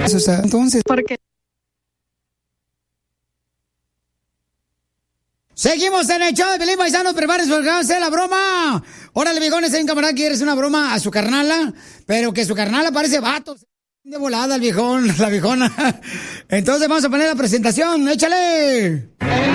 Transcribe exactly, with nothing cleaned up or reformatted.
O sea, entonces... ¿Por qué? Seguimos en el show de Pelín Paisano, prepárense porque vamos a hacer la broma. Órale, viejones, hay un camarada que quiere hacer una broma a su carnala, pero que su carnala parece vato. De volada el viejón, la viejona. Entonces vamos a poner la presentación, échale.